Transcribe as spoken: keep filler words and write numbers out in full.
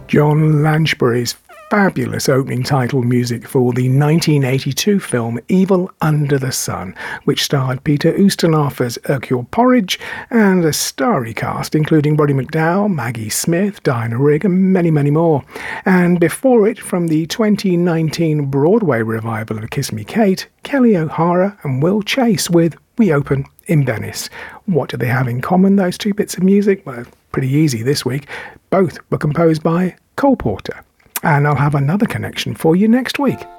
John Lanchbury's fabulous opening title music for the nineteen eighty-two film Evil Under the Sun, which starred Peter Ustinov as Hercule Porridge and a starry cast including Roddy McDowall, Maggie Smith, Diana Rigg and many, many more. And before it, from the twenty nineteen Broadway revival of Kiss Me Kate, Kelly O'Hara and Will Chase with We Open in Venice. What do they have in common, those two bits of music? Well, pretty easy this week. Both were composed by Cole Porter. And I'll have another connection for you next week.